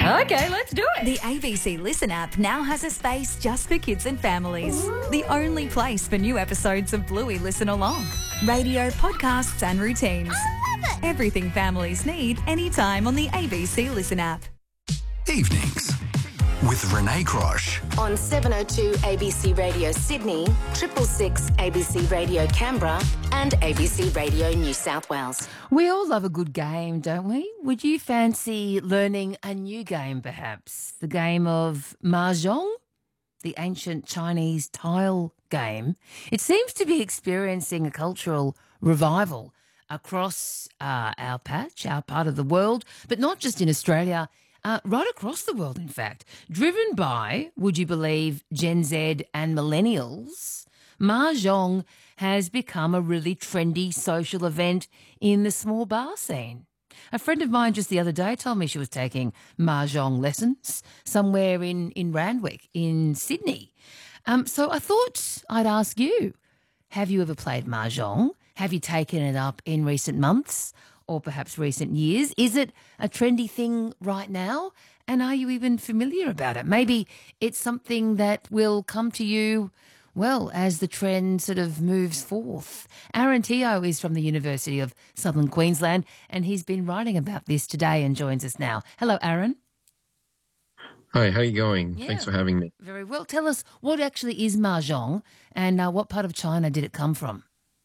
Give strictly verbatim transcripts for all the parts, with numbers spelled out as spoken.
Okay, let's do it. The A B C Listen app now has a space just for kids and families. The only place for new episodes of Bluey Listen Along. Radio, podcasts and routines. I love it. Everything families need anytime on the A B C Listen app. Evenings with Renee Crosh. On seven oh two A B C Radio Sydney, triple six A B C Radio Canberra and A B C Radio New South Wales. We all love a good game, don't we? Would you fancy learning a new game, perhaps? The game of Mahjong? The ancient Chinese tile game. It seems to be experiencing a cultural revival across uh, our patch, our part of the world, but not just in Australia, uh, right across the world, in fact. Driven by, would you believe, Gen Z and millennials, Mahjong has become a really trendy social event in the small bar scene. A friend of mine just the other day told me she was taking Mahjong lessons somewhere in, in Randwick in Sydney. Um, so I thought I'd ask you, have you ever played Mahjong? Have you taken it up in recent months or perhaps recent years? Is it a trendy thing right now? And are you even familiar about it? Maybe it's something that will come to you, well, as the trend sort of moves forth. Aaron Teo is from the University of Southern Queensland, and he's been writing about this today and joins us now. Hello, Aaron. Hi, how are you going? Yeah. Thanks for having me. Very well. Tell us, what actually is Mahjong and uh, what part of China did it come from?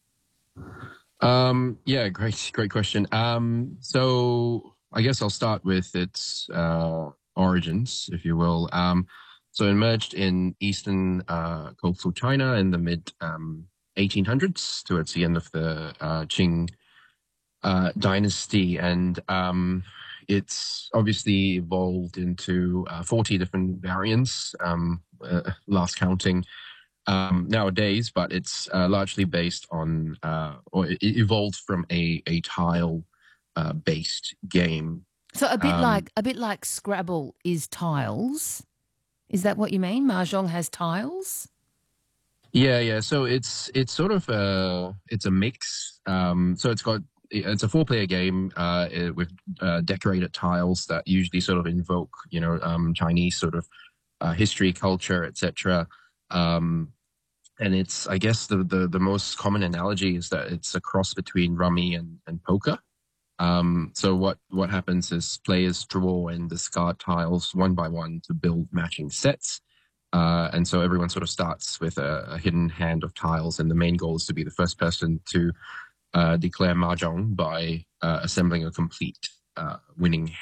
Um, yeah, great, great question. Um, so I guess I'll start with its uh, origins, if you will. Um, so it emerged in eastern uh, coastal China in the mid um, eighteen hundreds, towards the end of the uh, Qing uh, dynasty, and um, it's obviously evolved into uh, forty different variants, um, uh, last counting. Um, nowadays, but it's uh, largely based on, uh, or it evolved from a a tile uh, based game. So a bit Um, like a bit like Scrabble is tiles. Is that what you mean? Mahjong has tiles? Yeah, yeah. So it's it's sort of a it's a mix. Um, so it's got it's a four player game uh, it- with uh, decorated tiles that usually sort of invoke, you know, um, Chinese sort of uh, history, culture, et cetera. Um, and it's, I guess, the, the, the most common analogy is that it's a cross between rummy and, and poker. Um, so what, what happens is players draw and discard tiles one by one to build matching sets. Uh, and so everyone sort of starts with a, a hidden hand of tiles, and the main goal is to be the first person to uh, declare Mahjong by uh, assembling a complete uh, winning